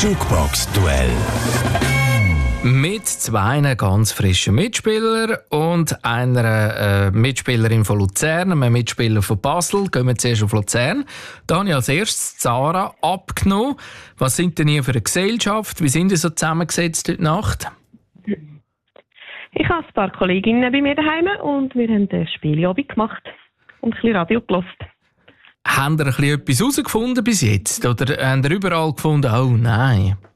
Jukebox-Duell. Mit zwei ganz frischen Mitspielern und einer Mitspielerin von Luzern, einem Mitspieler von Basel. Gehen wir zuerst auf Luzern. Da habe ich als erstes Sarah abgenommen. Was sind denn ihr für eine Gesellschaft? Wie sind ihr so zusammengesetzt heute Nacht? Ich habe ein paar Kolleginnen bei mir daheim und wir haben ein Spielabend gemacht und ein bisschen Radio gehört. Habt ihr ein bisschen etwas herausgefunden bis jetzt? Oder habt ihr überall gefunden, oh nein?